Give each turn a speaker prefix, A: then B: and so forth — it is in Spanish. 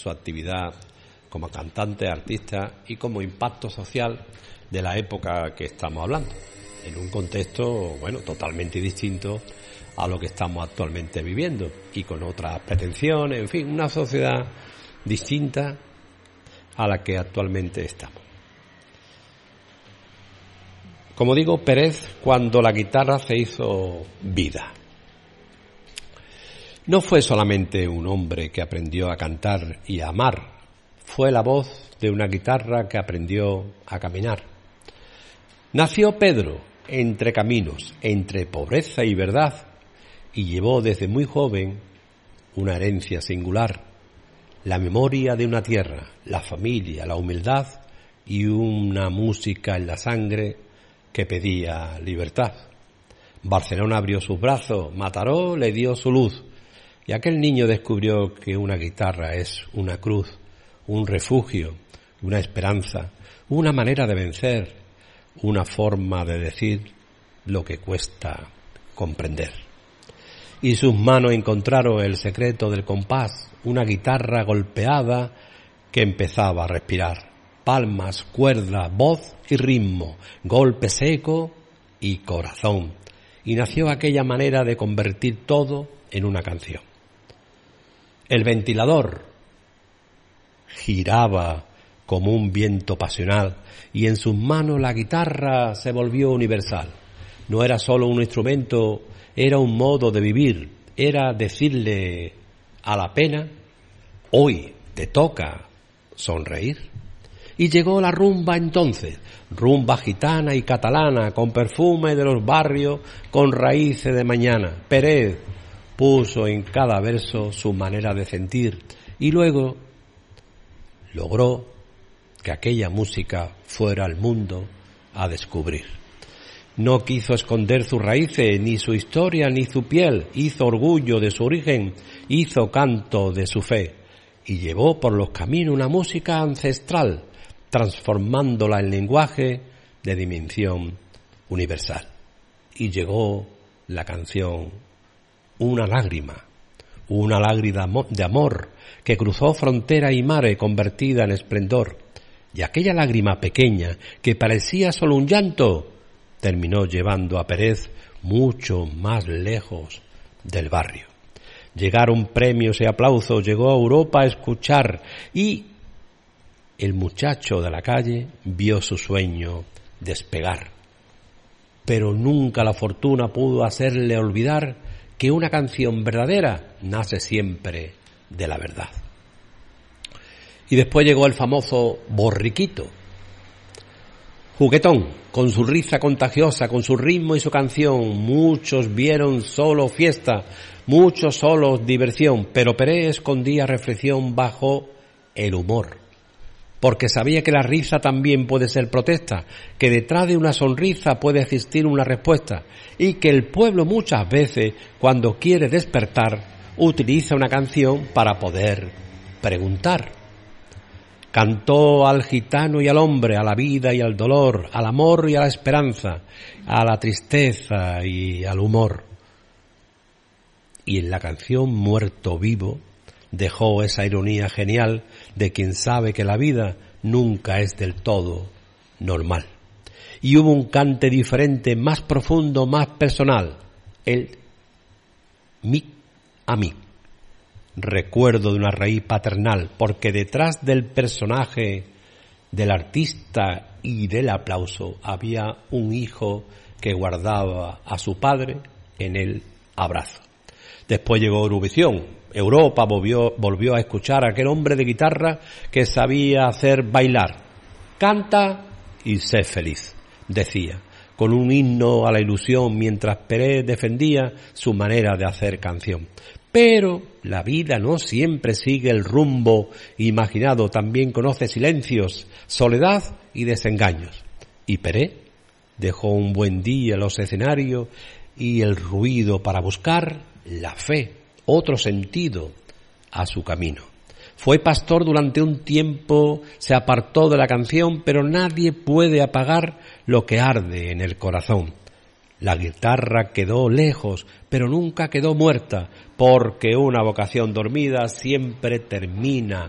A: su actividad como cantante, artista y como impacto social de la época que estamos hablando, en un contexto, totalmente distinto a lo que estamos actualmente viviendo y con otras pretensiones, en fin, una sociedad distinta a la que actualmente estamos. Como digo, Pérez, cuando la guitarra se hizo vida. No fue solamente un hombre que aprendió a cantar y a amar, fue la voz de una guitarra que aprendió a caminar. Nació Pedro entre caminos, entre pobreza y verdad, y llevó desde muy joven una herencia singular, la memoria de una tierra, la familia, la humildad y una música en la sangre que pedía libertad. Barcelona abrió sus brazos, Mataró le dio su luz, y aquel niño descubrió que una guitarra es una cruz, un refugio, una esperanza, una manera de vencer, una forma de decir lo que cuesta comprender. Y sus manos encontraron el secreto del compás, una guitarra golpeada que empezaba a respirar. Palmas, cuerda, voz y ritmo, golpe seco y corazón. Y nació aquella manera de convertir todo en una canción. El ventilador giraba como un viento pasional y en sus manos la guitarra se volvió universal. No era solo un instrumento, era un modo de vivir, era decirle a la pena, hoy te toca sonreír. Y llegó la rumba entonces, rumba gitana y catalana, con perfume de los barrios, con raíces de mañana. Pérez puso en cada verso su manera de sentir y luego logró que aquella música fuera al mundo a descubrir. No quiso esconder sus raíces, ni su historia, ni su piel. Hizo orgullo de su origen, hizo canto de su fe. Y llevó por los caminos una música ancestral, transformándola en lenguaje de dimensión universal. Y llegó la canción Una lágrima de amor que cruzó frontera y mare convertida en esplendor. Y aquella lágrima pequeña que parecía solo un llanto terminó llevando a Pérez mucho más lejos del barrio. Llegaron premios y aplausos, llegó a Europa a escuchar y el muchacho de la calle vio su sueño despegar. Pero nunca la fortuna pudo hacerle olvidar que una canción verdadera nace siempre de la verdad. Y después llegó el famoso Borriquito, juguetón, con su risa contagiosa, con su ritmo y su canción. Muchos vieron solo fiesta, muchos solo diversión, pero Pérez escondía reflexión bajo el humor, porque sabía que la risa también puede ser protesta, que detrás de una sonrisa puede existir una respuesta, y que el pueblo muchas veces, cuando quiere despertar, utiliza una canción para poder preguntar. Cantó al gitano y al hombre, a la vida y al dolor, al amor y a la esperanza, a la tristeza y al humor. Y en la canción Muerto Vivo dejó esa ironía genial de quien sabe que la vida nunca es del todo normal. Y hubo un cante diferente, más profundo, más personal, el mí a mí. Recuerdo de una raíz paternal, porque detrás del personaje, del artista y del aplauso había un hijo que guardaba a su padre en el abrazo. Después llegó Eurovisión. Europa volvió a escuchar a aquel hombre de guitarra que sabía hacer bailar. Canta y sé feliz, decía, con un himno a la ilusión mientras Pérez defendía su manera de hacer canción. Pero la vida no siempre sigue el rumbo imaginado, también conoce silencios, soledad y desengaños. Y Pérez dejó un buen día los escenarios y el ruido para buscar la fe, otro sentido a su camino. Fue pastor durante un tiempo, se apartó de la canción, pero nadie puede apagar lo que arde en el corazón. La guitarra quedó lejos, pero nunca quedó muerta, porque una vocación dormida siempre termina